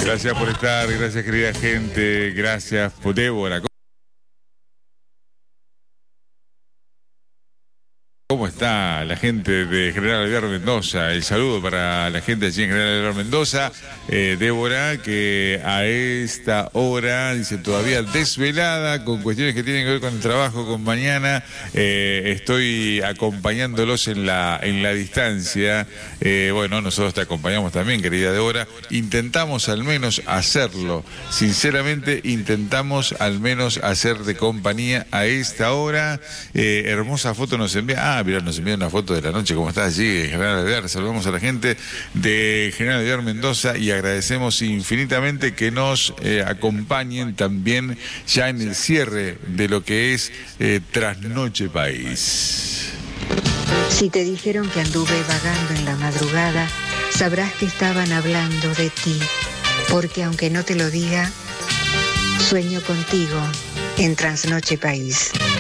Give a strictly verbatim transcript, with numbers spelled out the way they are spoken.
Gracias por estar, gracias querida gente, gracias por Débora. ¿Cómo está la gente de General Alvear Mendoza? El saludo para la gente allí en General Alvear Mendoza. Eh, Débora, que a esta hora, dice, todavía desvelada, con cuestiones que tienen que ver con el trabajo, con mañana. Eh, estoy acompañándolos en la, en la distancia. Eh, bueno, nosotros te acompañamos también, querida Débora. Intentamos al menos hacerlo. Sinceramente, intentamos al menos hacer de compañía a esta hora. Eh, hermosa foto nos envía. Ah, Ah, mirá, nos envía una foto de la noche, ¿cómo está allí en General Alvear? Saludamos a la gente de General Alvear Mendoza y agradecemos infinitamente que nos eh, acompañen también ya en el cierre de lo que es eh, Trasnoche País. Si te dijeron que anduve vagando en la madrugada, sabrás que estaban hablando de ti, porque aunque no te lo diga, sueño contigo en Trasnoche País.